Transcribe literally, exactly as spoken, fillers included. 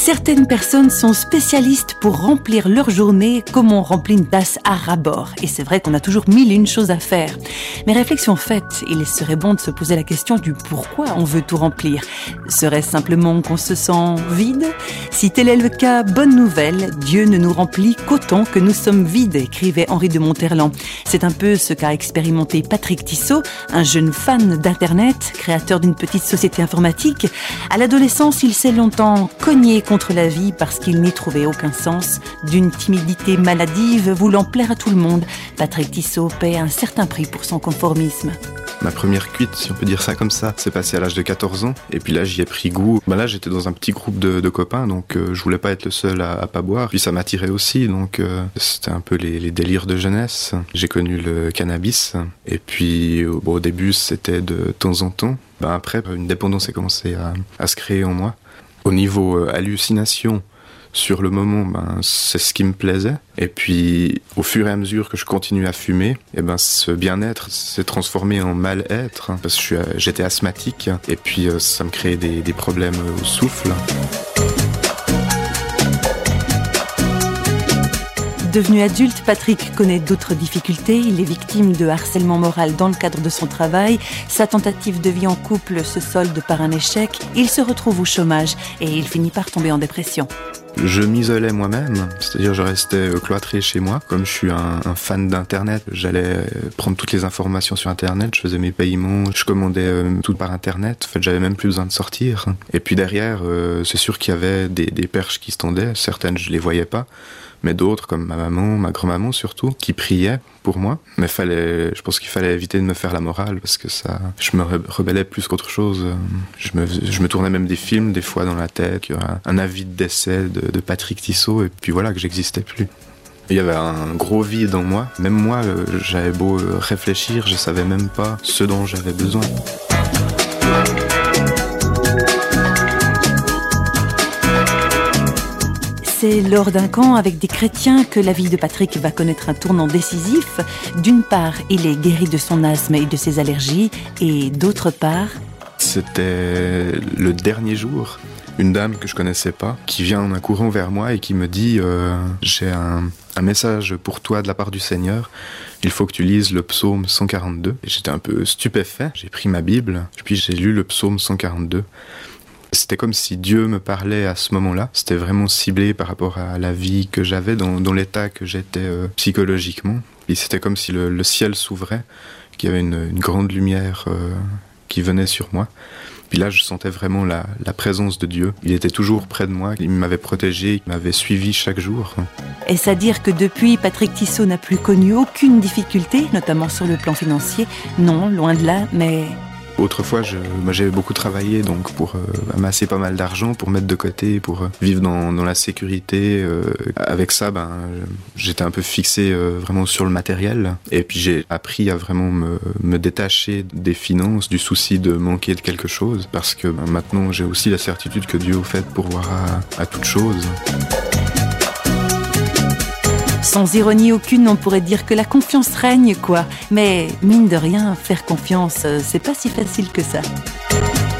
Certaines personnes sont spécialistes pour remplir leur journée comme on remplit une tasse à ras-bord. Et c'est vrai qu'on a toujours mille et une choses à faire. Mais réflexion faite, il serait bon de se poser la question du pourquoi on veut tout remplir. Serait-ce simplement qu'on se sent vide ? Si tel est le cas, bonne nouvelle, Dieu ne nous remplit qu'autant que nous sommes vides, écrivait Henri de Monterland. C'est un peu ce qu'a expérimenté Patrick Tissot, un jeune fan d'Internet, créateur d'une petite société informatique. À l'adolescence, il s'est longtemps cogné contre la vie parce qu'il n'y trouvait aucun sens. D'une timidité maladive voulant plaire à tout le monde, Patrick Tissot paie un certain prix pour son conformisme. Ma première cuite, si on peut dire ça comme ça, c'est passé à l'âge de quatorze ans. Et puis là, j'y ai pris goût. Ben là, j'étais dans un petit groupe de, de copains, donc euh, je voulais pas être le seul à, à pas boire. Puis ça m'attirait aussi, donc euh, c'était un peu les, les délires de jeunesse. J'ai connu le cannabis. Et puis, bon, au début, c'était de temps en temps. Ben après, une dépendance a commencé à, à se créer en moi. Au niveau euh, hallucination, sur le moment, ben, c'est ce qui me plaisait. Et puis, au fur et à mesure que je continue à fumer, et ben, ce bien-être s'est transformé en mal-être, hein, parce que je suis, j'étais asthmatique, et puis euh, ça me créait des, des problèmes au souffle. Devenu adulte, Patrick connaît d'autres difficultés. Il est victime de harcèlement moral dans le cadre de son travail. Sa tentative de vie en couple se solde par un échec. Il se retrouve au chômage et il finit par tomber en dépression. Je m'isolais moi-même, c'est-à-dire je restais cloîtré chez moi. Comme je suis un, un fan d'Internet, j'allais prendre toutes les informations sur Internet, je faisais mes paiements, je commandais euh, tout par Internet. En fait, j'avais même plus besoin de sortir. Et puis derrière, euh, c'est sûr qu'il y avait des, des perches qui se tendaient. Certaines, je les voyais pas. Mais d'autres, comme ma maman, ma grand-maman surtout, qui priaient pour moi. Mais fallait, je pense qu'il fallait éviter de me faire la morale, parce que ça, je me rebellais plus qu'autre chose. Je me, je me tournais même des films, des fois, dans la tête. Il y avait un avis de décès de, de Patrick Tissot, et puis voilà, que j'existais plus. Il y avait un gros vide en moi. Même moi, j'avais beau réfléchir, je savais même pas ce dont j'avais besoin. C'est lors d'un camp avec des chrétiens que la vie de Patrick va connaître un tournant décisif. D'une part, il est guéri de son asthme et de ses allergies, et d'autre part... C'était le dernier jour, une dame que je connaissais pas, qui vient en un courant vers moi et qui me dit euh, « J'ai un, un message pour toi de la part du Seigneur, il faut que tu lises le psaume cent quarante-deux. » Et j'étais un peu stupéfait, j'ai pris ma Bible, puis j'ai lu le psaume cent quarante-deux. C'était comme si Dieu me parlait à ce moment-là. C'était vraiment ciblé par rapport à la vie que j'avais, dans, dans l'état que j'étais euh, psychologiquement. Et c'était comme si le, le ciel s'ouvrait, qu'il y avait une, une grande lumière euh, qui venait sur moi. Puis là, je sentais vraiment la, la présence de Dieu. Il était toujours près de moi, il m'avait protégé, il m'avait suivi chaque jour. Est-ce à dire que depuis, Patrick Tissot n'a plus connu aucune difficulté, notamment sur le plan financier ? Non, loin de là, mais... Autrefois, je, moi, j'avais beaucoup travaillé donc pour euh, amasser pas mal d'argent, pour mettre de côté, pour euh, vivre dans, dans la sécurité. Euh, avec ça, ben, j'étais un peu fixé euh, vraiment sur le matériel. Et puis j'ai appris à vraiment me, me détacher des finances, du souci de manquer de quelque chose. Parce que ben, maintenant, j'ai aussi la certitude que Dieu, au fait, pourvoira à, à toute chose. Sans ironie aucune, on pourrait dire que la confiance règne, quoi. Mais mine de rien, faire confiance, c'est pas si facile que ça.